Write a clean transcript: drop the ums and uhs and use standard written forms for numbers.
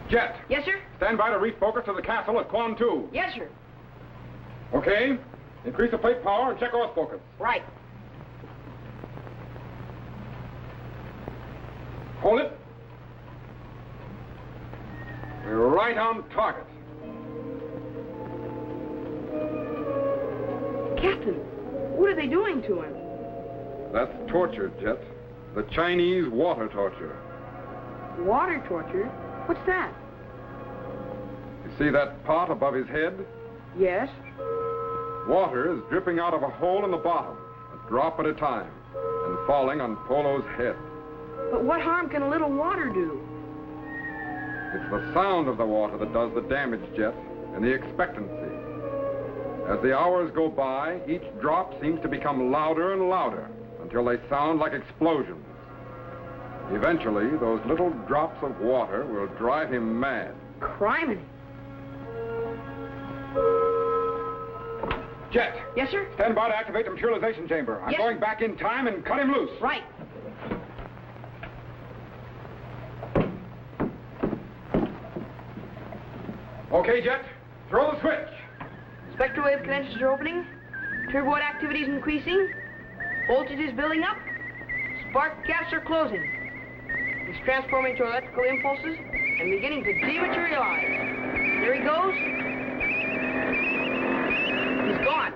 Jet. Yes, sir? Stand by to refocus to the castle at Quan Tu. Yes, sir. Okay. Increase the plate power and check off focus. Right. Hold it. We're right on target. Captain, what are they doing to him? That's torture, Jet. The Chinese water torture. Water torture? What's that? You see that pot above his head? Yes. Water is dripping out of a hole in the bottom, a drop at a time, and falling on Polo's head. But what harm can a little water do? It's the sound of the water that does the damage, Jet, and the expectancy. As the hours go by, each drop seems to become louder and louder until they sound like explosions. Eventually, those little drops of water will drive him mad. Criminy. Jet. Yes, sir? Stand by to activate the materialization chamber. I'm Yes. going back in time and cut him loose. Right. Okay, Jet. Throw the switch. Spectral-wave credentials are opening. Turboid activity is increasing. Voltage is building up. Spark gaps are closing. He's transforming to electrical impulses and beginning to dematerialize. There he goes. He's gone.